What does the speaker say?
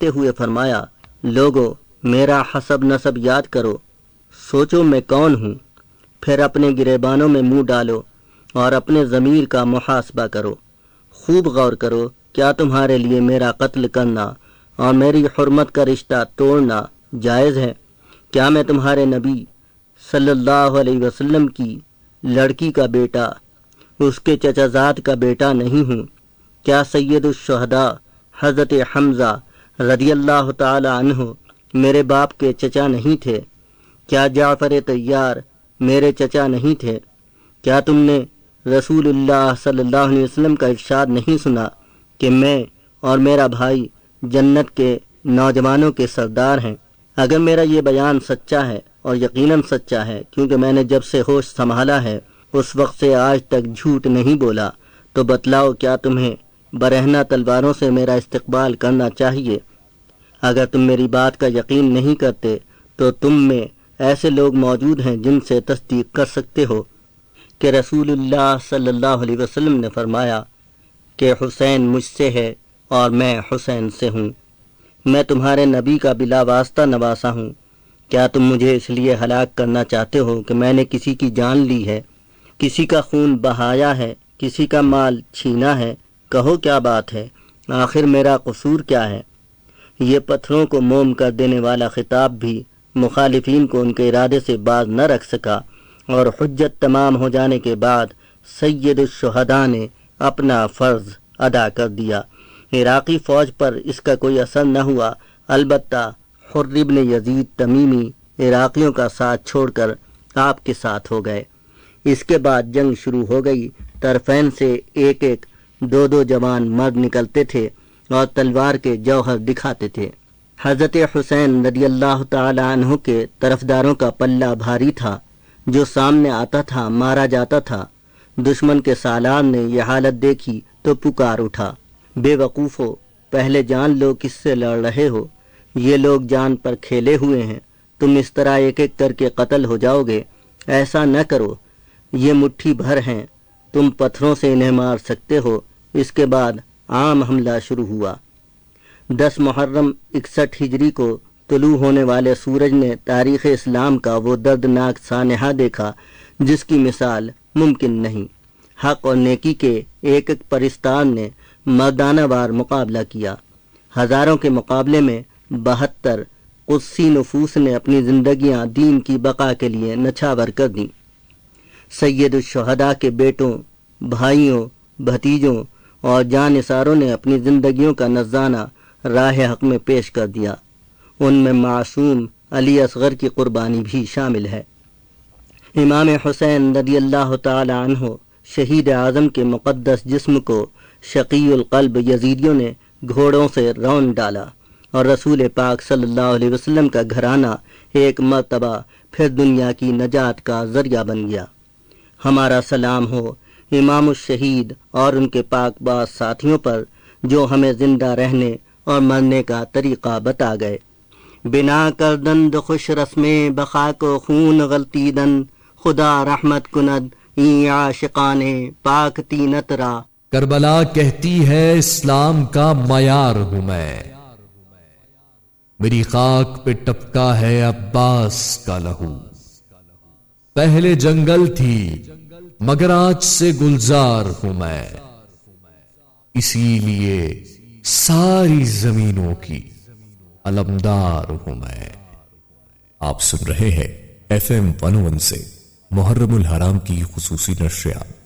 دیتے ہوئے فرمایا، لوگو میرا حسب نسب یاد کرو، سوچو میں کون ہوں، پھر اپنے گریبانوں میں منہ ڈالو اور اپنے ضمیر کا محاسبہ کرو، خوب غور کرو، کیا تمہارے لیے میرا قتل کرنا اور میری حرمت کا رشتہ توڑنا جائز ہے؟ کیا میں تمہارے نبی صلی اللہ علیہ وسلم کی لڑکی کا بیٹا، اس کے چچا زاد کا بیٹا نہیں ہوں؟ کیا سید الشہداء حضرت حمزہ رضی اللہ تعالی عنہ میرے باپ کے چچا نہیں تھے؟ کیا جعفر طیار میرے چچا نہیں تھے؟ کیا تم نے رسول اللہ صلی اللہ علیہ وسلم کا ارشاد نہیں سنا کہ میں اور میرا بھائی جنت کے نوجوانوں کے سردار ہیں؟ اگر میرا یہ بیان سچا ہے، اور یقیناً سچا ہے کیونکہ میں نے جب سے ہوش سنبھالا ہے اس وقت سے آج تک جھوٹ نہیں بولا، تو بتلاؤ کیا تمہیں برہنہ تلواروں سے میرا استقبال کرنا چاہیے؟ اگر تم میری بات کا یقین نہیں کرتے تو تم میں ایسے لوگ موجود ہیں جن سے تصدیق کر سکتے ہو کہ رسول اللہ صلی اللہ علیہ وسلم نے فرمایا کہ حسین مجھ سے ہے اور میں حسین سے ہوں، میں تمہارے نبی کا بلا واسطہ نواسا ہوں۔ کیا تم مجھے اس لیے ہلاک کرنا چاہتے ہو کہ میں نے کسی کی جان لی ہے، کسی کا خون بہایا ہے، کسی کا مال چھینا ہے؟ کہو کیا بات ہے، آخر میرا قصور کیا ہے؟ یہ پتھروں کو موم کر دینے والا خطاب بھی مخالفین کو ان کے ارادے سے باز نہ رکھ سکا، اور حجت تمام ہو جانے کے بعد سید الشہداء نے اپنا فرض ادا کر دیا۔ عراقی فوج پر اس کا کوئی اثر نہ ہوا، البتہ حر بن یزید تمیمی عراقیوں کا ساتھ چھوڑ کر آپ کے ساتھ ہو گئے۔ اس کے بعد جنگ شروع ہو گئی، طرفین سے ایک ایک دو دو جوان مرد نکلتے تھے اور تلوار کے جوہر دکھاتے تھے۔ حضرت حسین رضی اللہ تعالی عنہ کے طرفداروں کا پلہ بھاری تھا، جو سامنے آتا تھا مارا جاتا تھا۔ دشمن کے سالار نے یہ حالت دیکھی تو پکار اٹھا، بے وقوفو، پہلے جان لو کس سے لڑ رہے ہو، یہ لوگ جان پر کھیلے ہوئے ہیں، تم اس طرح ایک ایک کر کے قتل ہو جاؤ گے، ایسا نہ کرو، یہ مٹھی بھر ہیں، تم پتھروں سے انہیں مار سکتے ہو۔ اس کے بعد عام حملہ شروع ہوا۔ 10 محرم 61 ہجری کو طلوع ہونے والے سورج نے تاریخ اسلام کا وہ دردناک سانحہ دیکھا جس کی مثال ممکن نہیں۔ حق اور نیکی کے ایک ایک پرستار نے مردانہ وار مقابلہ کیا۔ ہزاروں کے مقابلے میں 72 قدسی نفوس نے اپنی زندگیاں دین کی بقا کے لیے نچھاور کر دیں۔ سید الشہداء کے بیٹوں، بھائیوں، بھتیجوں اور جانثاروں نے اپنی زندگیوں کا نذرانہ راہ حق میں پیش کر دیا۔ ان میں معصوم علی اصغر کی قربانی بھی شامل ہے۔ امام حسین رضی اللہ تعالی عنہ شہید اعظم کے مقدس جسم کو شقی القلب یزیدیوں نے گھوڑوں سے رون ڈالا، اور رسول پاک صلی اللہ علیہ وسلم کا گھرانہ ایک مرتبہ پھر دنیا کی نجات کا ذریعہ بن گیا۔ ہمارا سلام ہو امام الشہید اور ان کے پاک باز ساتھیوں پر، جو ہمیں زندہ رہنے اور مرنے کا طریقہ بتا گئے۔ بنا کردند خوش رسمیں بخا کو خون غلطیدن، خدا رحمت کند این عاشقان پاک تینت را۔ کربلا کہتی ہے اسلام کا معیار ہوں میں، میری خاک پہ ٹپکا ہے عباس کا لہو۔ پہلے جنگل تھی مگر آج سے گلزار ہوں میں، اسی لیے ساری زمینوں کی علمدار ہوں میں۔ آپ سن رہے ہیں FM 101 سے محرم الحرام کی خصوصی نشریات۔